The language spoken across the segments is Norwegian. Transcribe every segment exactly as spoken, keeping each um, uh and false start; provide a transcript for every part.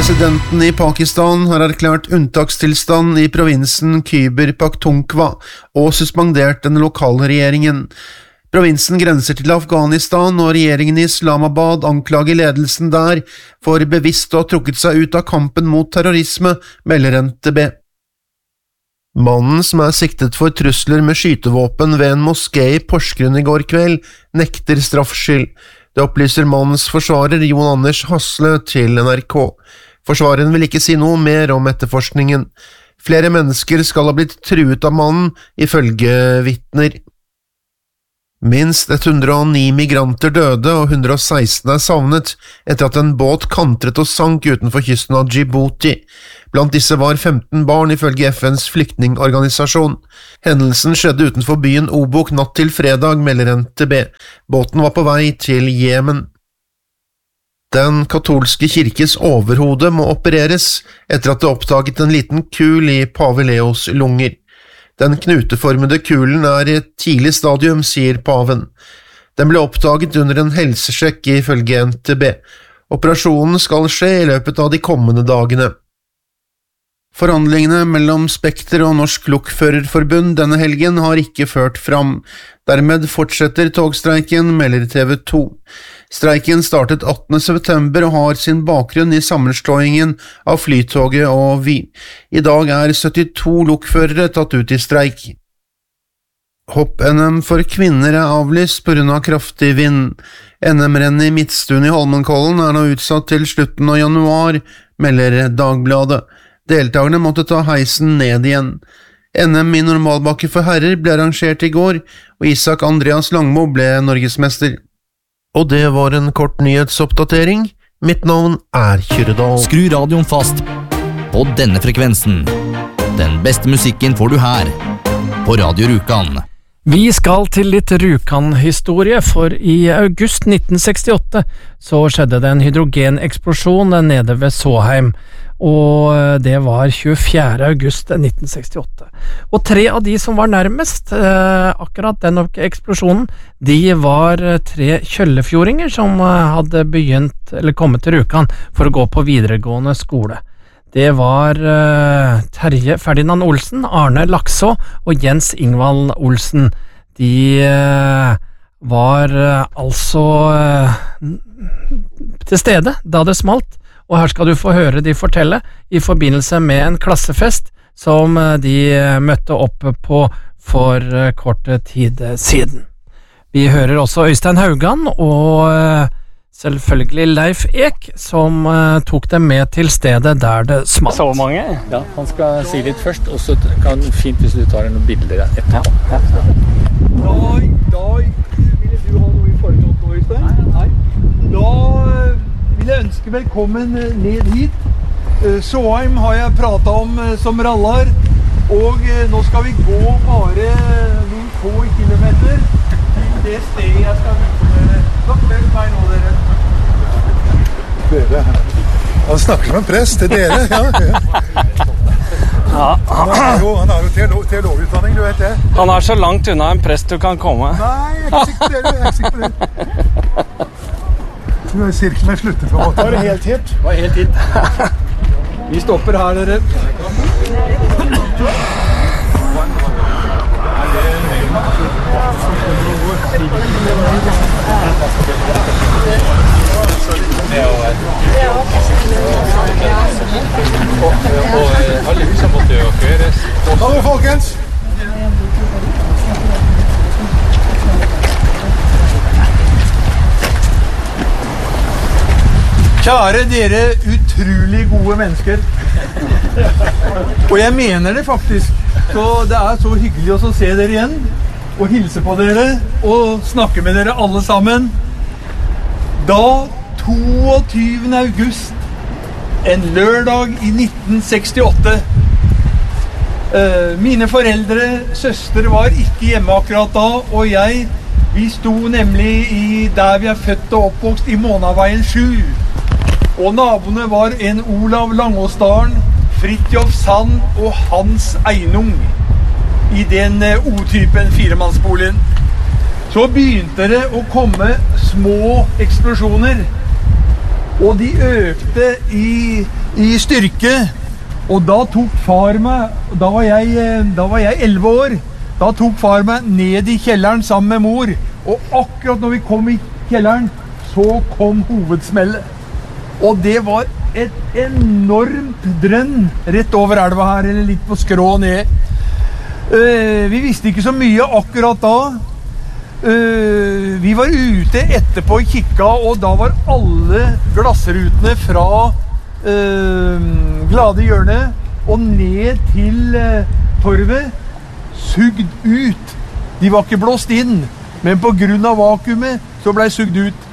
Presidenten i Pakistan har erklært unntakstilstand i provinsen Khyber Pakhtunkhwa og suspendert den lokale regjeringen. Provinsen grenser til Afghanistan, og regjeringen i Islamabad anklager ledelsen der for bevisst å ha trukket seg ut av kampen mot terrorisme, melder N T B. Mannen som er siktet for trusler med skytevåpen ved en moské i Porsgrunn i går kveld, nekter straffskyld. Det opplyser mannens forsvarer Jon Anders Hasle til N R K. Forsvareren vil ikke si noe mer om etterforskningen. Flere mennesker skal ha blitt truet av mannen, ifølge vitner. Minst ett hundre og ni migranter døde og ett hundre og seksten er savnet etter at en båt kantret og sank utenfor kysten av Djibouti. Blant disse var femten barn ifølge F N's flyktningorganisasjon. Hendelsen skjedde utenfor byen Obok natt til fredag, melder N T B. Båten var på vei til Jemen. Den katolske kirkes overhode må opereres etter at det oppdaget en liten kul i pave Leos lunger. Den knuteformede kulen er i et tidlig stadium, sier paven. Den ble oppdaget under en helsesjekk ifølge N T B. Operasjonen skal skje i løpet av de kommende dagene. Forhandlingene mellom Spekter og Norsk Lokførerforbund denne helgen har ikke ført fram. Dermed fortsetter togstreiken, melder T V to. Streiken startet attende september og har sin bakgrunn i sammenslåingen av Flytoget og Vy. I dag er syttito lokførere tatt ut i streik. Hopp-N M for kvinner er avlyst på grunn av kraftig vind. N M-rennet i Midtstuen i Holmenkollen er nå utsatt til slutten av januar, melder Dagbladet. Deltagerne måtte ta heisen ned igjen. N M i normalbakke for herrer ble arrangert i går, og Isak Andreas Langmo ble norgesmester. Og det var en kort nyhetsoppdatering. Mitt navn er Kyrredal. Skru radioen fast på denne frekvensen. Den beste musikken får du her, på Radio Rjukan. Vi skal til litt Rjukan-historie, for i august nitten sekstiåtte så skjedde det en hydrogeneksplosjon nede ved Såheim, og det var tjuefjerde august nitten sekstiåtte. Og tre av de som var nærmest eh, akkurat den eksplosjonen, de var tre kjøllefjordinger som hadde begynt, eller kommet til Rjukan for å gå på videregående skole. Det var uh, Terje Ferdinand Olsen, Arne Lakså og Jens Ingvald Olsen. De uh, var uh, altså uh, til stede da det smalt, og her skal du få høre de fortelle i forbindelse med en klassefest som uh, de uh, møtte opp på for uh, kort tid siden. Vi hører også Øystein Haugan og uh, selvfølgelig Leif Ek, som uh, tok dem med til stedet der det smalt. Så mange? Ja, han skal si litt først, og så kan det fint hvis du tar noen bilder etterpå. Ja, ja. Da, da vil du ha noe i forkant nå, Øystein? Nei. Nei. Da vil jeg ønske velkommen ned hit. Såheim har jeg pratet om som rallar, og nå skal vi gå bare noen få kilometer til det stedet jeg skal vise. Så følg meg nå, dere. Dere, han snakker som en prest til dere, ja. Ja. Han har jo, han har jo teolog, teologutdanning, du vet det. Han er så langt unna en prest du kan komme. Nei, jeg er ikke sikker på det, jeg er ikke sikker på det. Nå er sirkelen slutter på en måte. Var det helt hit? Var helt hit. Vi stopper her, dere. Og alle huset måtte evakueres. Hallo, folkens! Kjære dere utrolig gode mennesker. Og jeg mener det faktisk. Så det er så hyggelig å se dere igjen, og hilse på dere, og snakke med dere alle sammen. Da toogtyvende august, en lørdag i nitten sekstiåtte. Mine foreldre, søster var ikke hjemme akkurat da, og jeg, vi sto nemlig i der vi er født og oppvokst i Månaveien sju. Og naboene var en Olav Langåsdalen, Fridtjof Sand og Hans Einung i den O-typen firemannsboligen. Så begynte det å komme små eksplosjoner, og de økte i i styrke, og da tok far meg, da var jeg, da var jeg elleve år, da tok far meg ned i kjelleren sammen med mor, og akkurat når vi kom i kjelleren, så kom hovedsmellet. Og det var et enormt drønn rett over elva her, eller litt på skrå ned. Uh, vi visste ikke så mye akkurat da. Uh, vi var ute etterpå i kikka, og da var alle glassrutene fra uh, Glade Hjørne og ned til uh, torvet sugd ut. De var ikke blåst inn, men på grunn av vakuumet så ble sugd ut.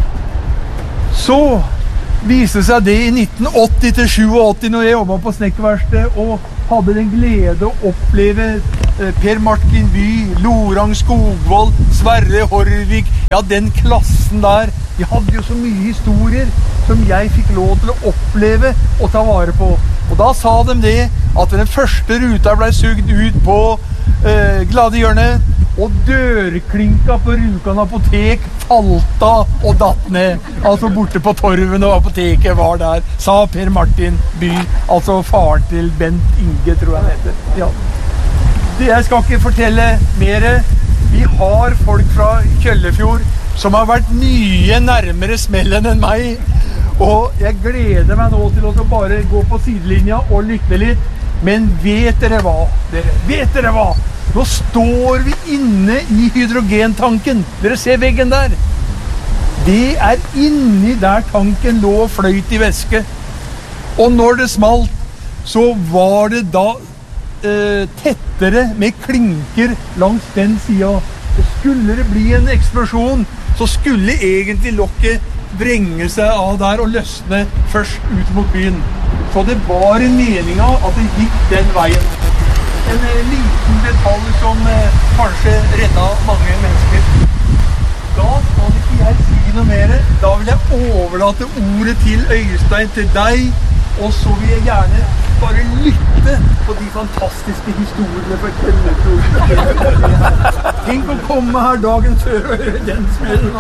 Så viste seg det i nitten åtti til sjuogåtti når jeg jobbet på snekkerverksted og hadde den glede å oppleve eh, Per Martin By, Lorang Skogvold, Sverre Horvig, ja den klassen der. De hadde jo så mye historier som jeg fikk lov til å oppleve og ta vare på. Og da sa de det at den første ruta ble sugd ut på eh, Glade Hjørne, og dørklinka på Rjukan apotek falt av og datt ned. Altså borte på torven og apoteket var der, sa Per Martin By, altså faren til Bent Inge, tror jeg han heter. Ja. Det jeg skal ikke fortelle mer. Vi har folk fra Kjøllefjord som har vært mye nærmere smellen enn meg, og jeg gleder meg nå til å bare gå på sidelinja og lytte litt. Men vet dere hva? Dere, vet dere hva? Nå står vi inne i hydrogentanken. Dere ser veggen der. Det er inni der tanken lå og fløyt i væske. Og når det smalt, så var det da eh, tettere med klinker langs den siden. Og skulle det bli en eksplosjon, så skulle egentlig lokket vrenge seg av der og løsne først ut mot byen. Så det var en mening av at det gikk den veien. En eh, liten detalj som eh, kanskje redda mange mennesker. Da skal ikke jeg si noe mer. Da vil jeg overlate ordet til Øystein, til deg, og så vil jeg gjerne bare lytte på de fantastiske historiene fra Kjøllefjord. Tenk å komme her dagen før og høre den smellen.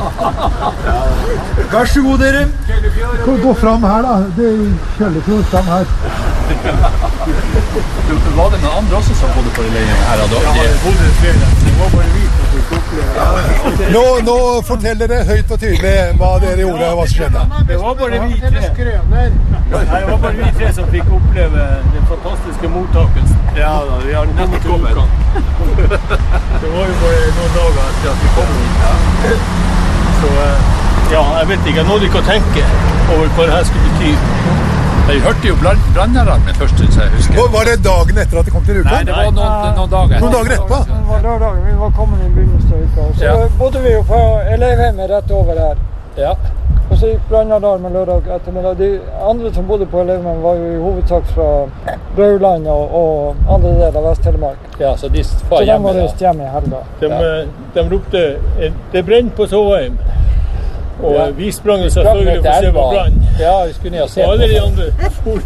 Vær så god, dere. Gå, gå fram her da, det er Kjøllefjord fram her. Var det noen andre også som bodde på leiren her da? Ja, det bodde flere. Det var bare vi som fikk oppleve. Nå, nå forteller dere høyt og tydelig hva dere gjorde og hva som skjedde. Det var bare vi tre. Nei, det var bare vi tre som fikk oppleve den fantastiske mottakelsen. Ja da, vi har nettopp kommet. Det var jo bare noen dager etter at vi kom inn. Så ja, jeg vet ikke, jeg nådde ikke å tenke over hva det her skulle bety. Jeg hørte jo brannalarmen først, så jeg husker. Var det dagen etter at de kom til Rjukan? Nei, det var noen, noen dager etter. Noen dager etterpå? Det var lørdag, vi var kommet i begynnelsen av uka. Så Ja. bodde vi jo på elevhjemmet rett over her. Ja. Og så gikk brannalarmen lørdag ettermiddag. De andre som bodde på elevhjemmet var jo i hovedsak fra Rauland og, og andre deler av Vest-Telemark. Ja, så de Så var de hjemme var da. reist hjemme i helga. De, de ropte, det brenner på Såheim. Og Ja. vi sprang jo selvfølgelig for å se på brann. Ja, vi skulle ned og se Og alle de andre for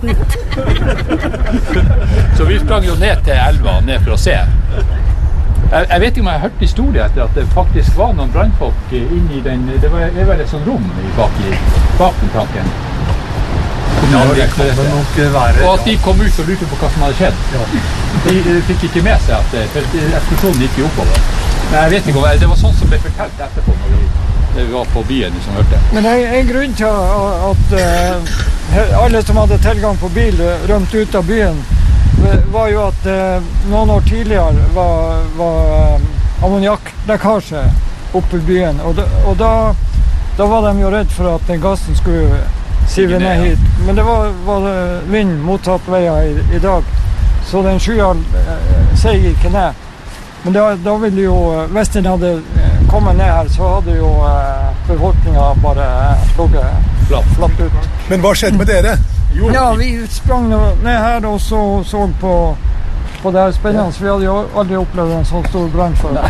ut. Så vi sprang jo ned til elva, ned for å se. Jeg, jeg vet ikke om jeg har hørt historie etter at det faktisk var noen brannfolk inni den, det var, det var et sånt rom i bak, i, bak den tanken. Ja, det kan det nok være. Og at de kom ut og lurte på hva som hadde skjedd. De, de fikk ikke med seg at for eksplosjonen gikk jo oppover. Men jeg vet ikke om det var sånn som ble fortalt etterpå når vi, når vi var på byen som hørte. Men en, en grunn til at uh, alle som hadde tilgang på bil rømte ut av byen, var jo at uh, noen år tidligere var, var uh, ammoniakklekkasje oppe i byen. Og, da, og da, da var de jo redd for at den gassen skulle sive ned hit. Men det var, var vind motsatt veier i, i dag, så den skya uh, seg ikke ned. Men da, da ville jo, hvis den hadde kommet ned her, så hadde jo eh, befolkningen bare slugget Flatt. flatt ut. Men hva skjedde med dere? Ja, vi sprang ned her og så, så på, på det her spennende. Vi hadde jo aldri opplevd en sånn stor brann før.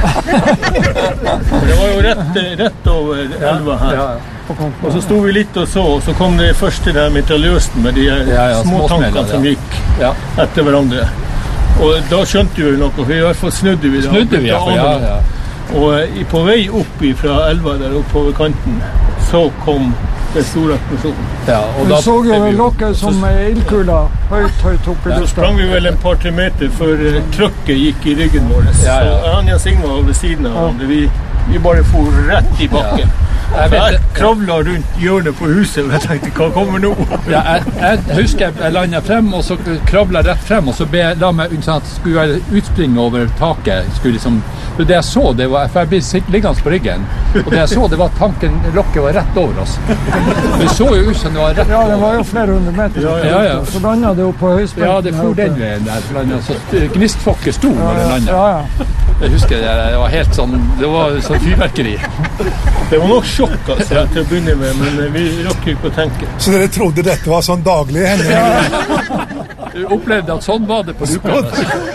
Det var jo rett, rett over elva her. Og så sto vi litt og så, og så kom det først til den mitraljøsen med de her Ja, ja, små småsmeller, tankene som ja. gikk Ja. etter hverandre. Og da skjønte vi noe, for i hvert fall snudde vi da. Snudde vi, ja, for ja, ja. Og i- på vei opp fra elva der oppe over kanten, så kom den store eksplosjonen. Ja, og Du da så jo lokket som ildkula høyt, høyt opp i Så lufta. sprang vi vel en par-tre meter før eh, trøkket gikk i ryggen vår. Ja, ja. Så han og Sigmar var ved siden av hverandre. Vi, vi bare for rett i bakken. Jeg vet Jeg det. kravla rundt hjørnet på huset, og jeg tenkte, hva kommer nå? Ja, jeg, jeg husker jeg landet frem, og så kravlet jeg rett frem, og så be, la meg sånn at skulle jeg utspringe over taket. Skulle liksom, det jeg så, det var, for jeg ble sitt- liggende på ryggen, og det jeg så, det var at tanken, lokket var rett over oss. Det så jo ut som det var rett Ja, det var over. jo flere hundre meter. Ja, ja, ja. Så landet det jo på høyspenten. Ja, det for den veien der. for landet, Så gnistfokket sto når det landet. Ja, ja. Jeg husker det, det var helt sånn, det var sånn fyrverkeri. Det var nok sjokk altså, til å begynne med, men eh, vi rakk ikke å tenke. Så dere trodde dette var sånn daglig hendelse? Du opplevde at sånn var det på Rjukan.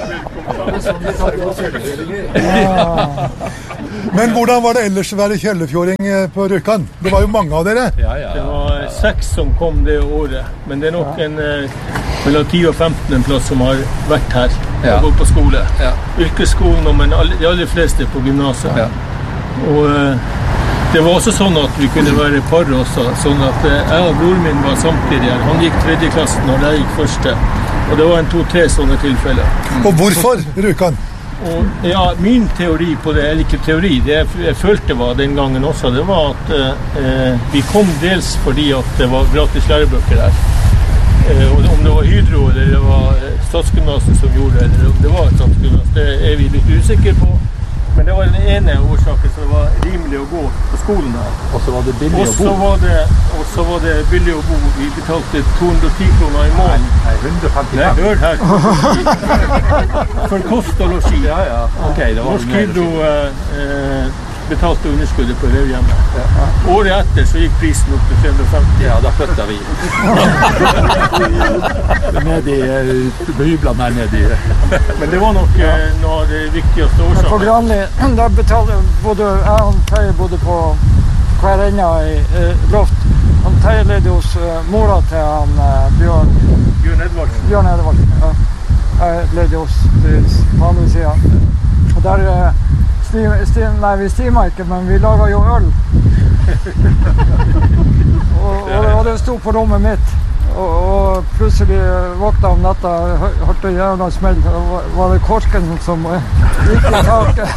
Men hvordan var det ellers å være kjøllefjording eh, på Rjukan? Det var jo mange av dere. Ja, ja. Det var eh, seks som kom det året, men det er nok en eh, mellom ti og femten en plass som har vært her Ja. og gått på skole. Ja. Yrkesskolen, men alle, de aller fleste på gymnaset. Ja. Og eh, det var også sånn at vi kunne være par også, sånn at eh, jeg og broren min var samtidig her. Han gikk tredje klassen og jeg gikk første. Og det var en to-tre sånne tilfeller. Og hvorfor Rjukan? Og ja, min teori på det, eller ikke teori, det jeg, jeg følte var den gangen også, det var at eh, vi kom dels fordi at det var gratis lærebøker her. Eh, og om det var Hydro eller det var eh, Statsgymnaset som gjorde det, eller om det var Statsgymnaset, det er vi litt usikre på. Men det var den ene årsaken, så det var rimelig å gå på skolen her. Og så var det billig Og å så bo. var det, og så var det billig å bo. Vi betalte to hundre og ti kroner i måneden. Nei, hundre og femtifem. Nei, hør her. For kost og losji. Ja, ja. Ok, det var Norsk mer Hydro eh, eh, betalte underskuddet på elevhjemmet. Året etter så gikk prisen opp til tre hundre og femti. Ja, da flyttet vi. Ned i uh, hyblene her nede i. Men det var nok eh, noe av det viktigste Men på årsaken. Granli, der betalte både jeg og Terje bodde på hver ende i eh, loft. Han Terje ledde hos eh, mora til han eh, Bjørn, Bjørn Edvardsen. Bjørn Edvardsen. Ja. Jeg ledde hos til på andre siden. Og der eh, stim, stim, nei, vi stima ikke, men vi laget jo øl. og, og, og det sto på rommet mitt. Og, og plutselig våkna om natta, hø- hørte jævla smell. Da var- var det korken som eh, gikk i taket.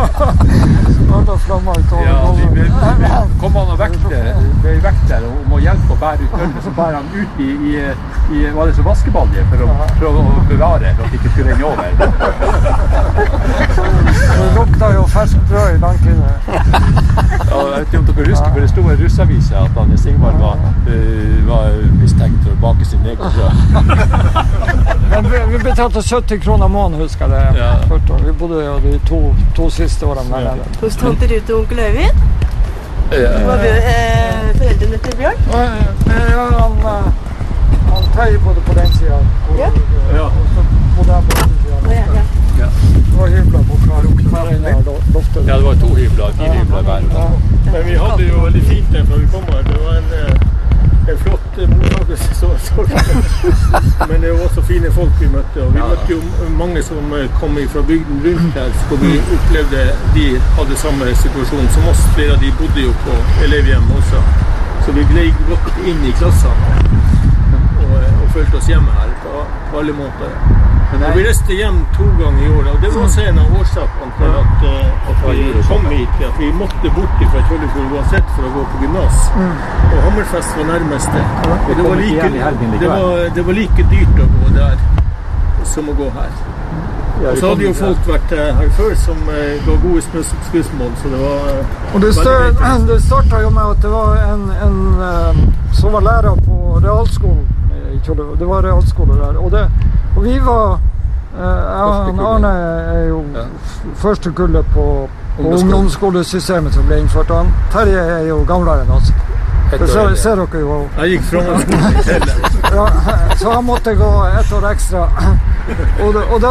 Hørte flammer ut over Ja, vi ble, gulvet. kom han og vekte, ble vekter om å hjelpe å bære ut øl, så bærer han ut i, i, i var det så vaskebalje for å prøve å bevare, for at det ikke skulle renne over. Det lukta jo ferskt brød i langtiden. Ja, jeg vet ikke om dere husker, for det sto i russavise at han Sigmar var, uh, var mistenkt for å bake sin egen brød. Men vi, vi betalte sytti kroner måneden, husker jeg det. Ja. Først, og vi bodde jo de to, to siste årene der nede. Hos tante Ruth og onkel Øyvind. Det var Bjør, eh, foreldrene til Bjørn. Og, eh, ja, han, eh, han Terje bodde på den siden. Og, Ja. eh, og så bodde jeg på den siden. Ja, ja. Det var hybler på hver, hver ende av lo- loftet. Ja, det var to hybler, fire hybler hver. Ja. Men vi hadde det jo veldig fint der før vi kom her. Det var en, eh, en flott eh, mottakelse. Så, så. Men det var også fine folk vi møtte. Og vi møtte jo mange som eh, kom fra bygden rundt her. Så vi opplevde de hadde samme situasjon som oss. Flere av de bodde jo på elevhjem også. Så vi gled godt inn i klassene og, og følte oss hjemme her på, på alle måter. Og vi reiste hjem to ganger i året, og det var også en av årsakene til at, eh, at vi kom hit. At vi måtte bort fra Kjøllefjord uansett for å gå på gymnas. Og Hammerfest var nærmeste. Og det var, like, det, var, det var like dyrt å gå der som å gå her. Og så hadde jo folk vært eh, her før som eh, ga gode spus- skussmål, så det var eh, Og det, stør, veldig trist. det startet jo med at det var en, en eh, som var lærer på realskolen i Kjølle. Det var realskole der. Og, det, og vi var eh, ja, han Arne er jo f- første kullet på, på ungdomsskolesystemet som ble innført. Han Terje er jo gamlere enn oss. Det ser, ser dere jo. Jeg gikk fra meg skolen i Telle. Ja, så han måtte gå ett år ekstra. Og, da- og da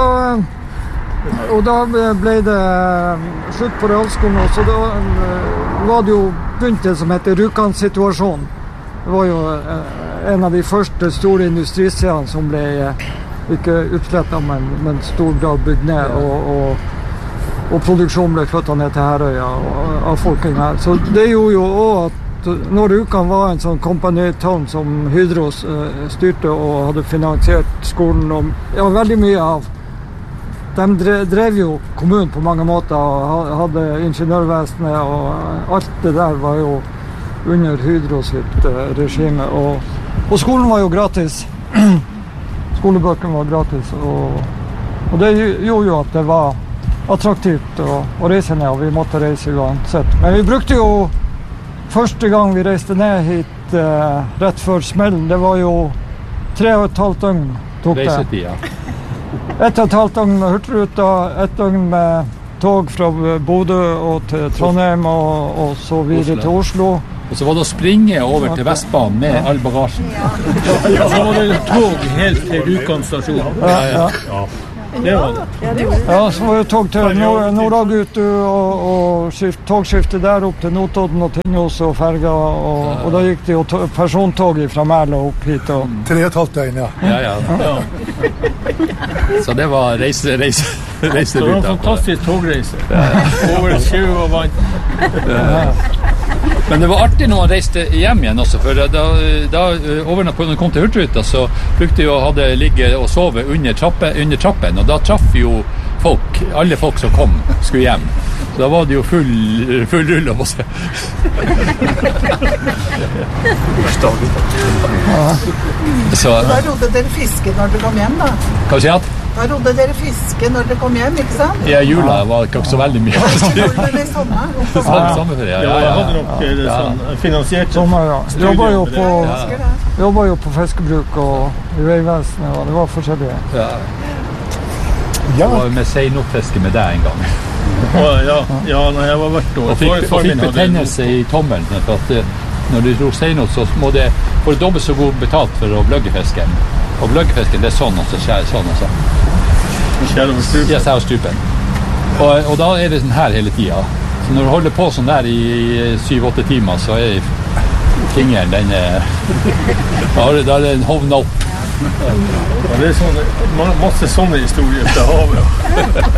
og da ble det slutt på realskolen, og så da eh, var det jo begynt det som heter Rjukan-situasjonen. Det var jo eh, en av de første store industriseriene som ble eh, ikke utslettet, men, men stor grad bygd ned, og, og, og produksjonen ble flyttet ned til Herøya og- av folkene her. Så det gjorde jo også at Rjukan var en sånn company town som Hydro uh, styrte og hadde finansiert skolen og ja, veldig mye av. De drev, drev jo kommunen på mange måter og hadde ingeniørvesenet og alt det der var jo under Hydro sitt uh, regime og, og skolen var jo gratis. Skolebøkene var gratis og, og det gjorde jo at det var attraktivt å, å reise ned, og vi måtte reise uansett. Men vi brukte jo første gang vi reiste ned hit eh, rett før smellen, det var jo tre og et halvt døgn tok det. Reisetid, ja. Et og et halvt døgn med hurtigruta, et døgn med tog fra Bodø og til Trondheim, og, og så videre til Oslo. Og så var det å springe over til Vestbanen med all bagasjen. Ja, så var det tog helt til Rjukan stasjon. Ja, ja. Ja. Det var det. Ja, så var det tog til Nord-Agutu og, og skift, togskifte der opp til Notodden og Tinnos og Ferga, og, og da gikk det jo to, persontog fra Mæla opp hit. Og... Tre og et halvt døgn, ja. Ja, ja. ja. Så det var reise, reise, reise. Det var en fantastisk togreise. Over sjø og vann. Ja. Men det var artig når han reiste hjem igjen også, for da, da over når han kom til Hurtigruta, så brukte jeg å hadde ligge og sove under, trappe, under trappen, og da traff jo folk, alle folk som kom, skulle hjem. Så da var det jo full, full rull på seg. Så da rodde dere fiske når dere kom hjem, da? Hva sier du? Da rodde dere fiske når dere kom hjem, ikke sant? Ja, jula var ikke så veldig mye. Gjorde dere sommer? Sommer, ja, ja, ja. Hadde nok det sånn finansiert sommer, ja. Jobba jo på, jobba jo på fiskebruk og i veivesenet, og det var forskjellige. Ja. Jeg var med seinotfiske med deg en gang. Ja, ja, ja, når jeg var hvert år. Og fikk, og fikk betennelse i tommelen, for at når du dro seinot, så må det få dobbelt så god betalt for å bløgge fisken. Og bløggfisken, det er sånn også, skjær, sånn også. Skjær over strupen? Ja, skjær over strupen. Og, og da er det sånn her hele tiden. Så når du holder på sånn der i syv-åtte timer, så er fingeren, den er... Da er den hovnet opp. Ja, det er sånne, masse sånne historier fra havet.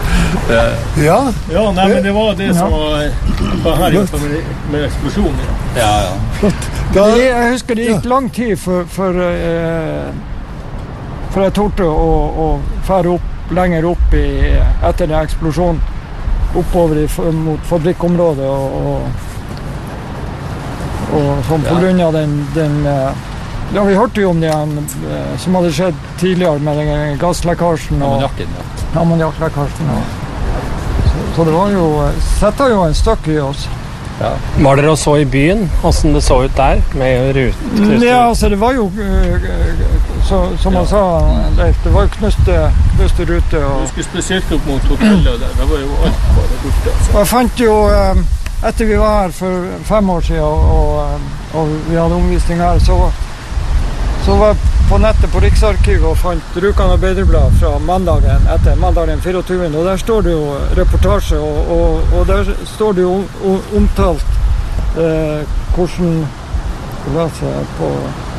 Ja. Ja, nei, men det var det som var, var her med, med eksplosjonen. Ja, ja. Da, jeg husker det gikk lang tid for, for, eh, for jeg torde å, å fære opp, lenger opp i, etter den eksplosjonen, oppover i, mot fabrikkområdet, og, og, og sånn på grunn av den, den ja, vi hørte jo om det som hadde skjedd tidligere med den gasslekkasjen og ammoniakken, ja. ammoniakklekkasjen. Så, så det var jo, setter jo en støkk i oss. Ja. Var dere også i byen? Hvordan det så ut der med rute? Ja, altså det var jo, så, som man sa, Leif, det var jo knuste, knuste rute. Og... Du skulle spesielt opp mot hotellet der, det var jo alt bare borte. Altså. Og jeg fant jo, etter vi var her for fem år siden, og, og, og vi hadde omvisning her, så, så var jeg på nettet på Riksarkivet og fant Rjukan Arbeiderblad fra mandagen etter, mandagen fireogtyvende, og der står det jo reportasje, og, og, og der står det jo omtalt eh, hvordan, la oss se på,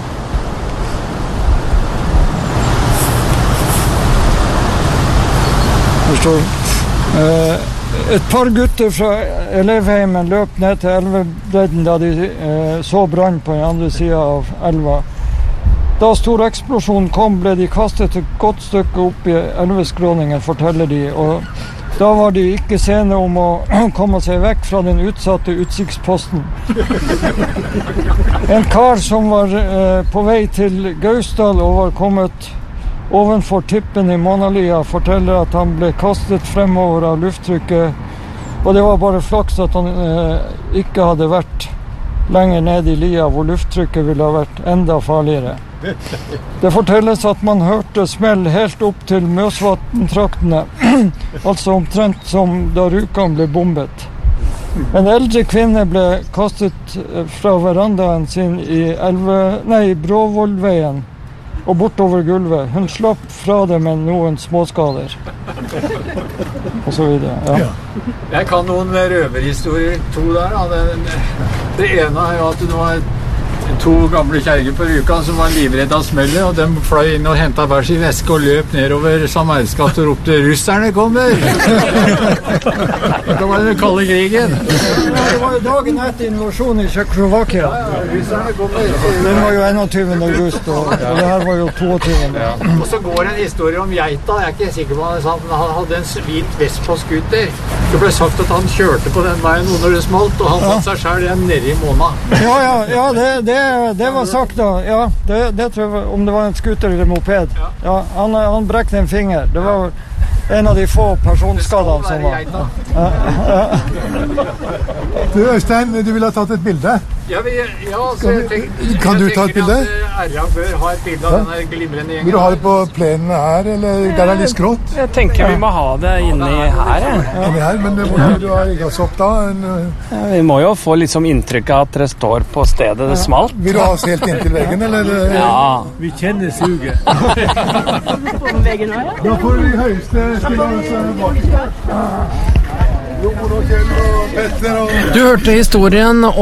der står eh, et par gutter fra elevheimen løp ned til elvebredden da de eh, så brann på den andre siden av elva. Da stor eksplosjon kom, ble de kastet et godt stykke opp i elveskråningen, forteller de, og da var de ikke sene om å komme seg vekk fra den utsatte utsiktsposten. En kar som var eh, på vei til Gausdal og var kommet ovenfor tippen i Månalia, forteller at han ble kastet fremover av lufttrykket, og det var bare flaks at han eh, ikke hadde vært lenger ned i lia, hvor lufttrykket ville ha vært enda farligere. Det fortelles at man hørte smell helt opp til Mjøsvatn-traktene, altså omtrent som da Rjukan ble bombet. En eldre kvinne ble kastet fra verandaen sin i elve, nei, Bråvollveien og bortover gulvet. Hun slapp fra det med noen småskader. Og så videre, ja. Jeg kan noen røverhistorier, to der. Det, det ene er jo at det var to gamle kjerger på Rjukan som var livredde av smellet, og de fløy inn og hentet hver sin veske og løp nedover Sameidsgatt og ropte «Russerne kommer!» Da var det den kalde krigen. Det var jo dagen etter invasjonen i Tsjekkoslovakia. Ja, ja, russerne kommer. Den var jo enogtyvende august, og, og det her var jo toogtyvende. Ja. Og så går det en historie om geita, jeg er ikke sikker på hva det sa, men han hadde en hvit Vespa-skuter. Det ble sagt at han kjørte på den veien noe når det smalt, og han fant seg selv igjen nede i måneden. Ja, ja, ja det, det, det var sagt da. Ja, det, det tror jeg, om det var en skuter eller moped. Ja, han, han brekte en finger. Det var en av de få personskadene som var. Ja, ja. Du, Øystein, du ville ha tatt et bilde? Ja, vi, ja altså, jeg tenker, kan du ta et bilde? Jeg tenker at R A bør ha et bilde av denne glimrende gjengen. Vil du ha det på plenen her, eller der er det litt skrått? Jeg tenker vi må ha det inni her, ja. Inni her, men hvor vil du ha rigget oss opp da? En, ja, vi må jo få litt som inntrykk av at dere står på stedet det smalt. Vil du ha oss helt inntil veggen, eller? Ja. Vi kjenner suget. På veggen nå, ja? Da får vi høyeste stille oss bak. Du hørte historien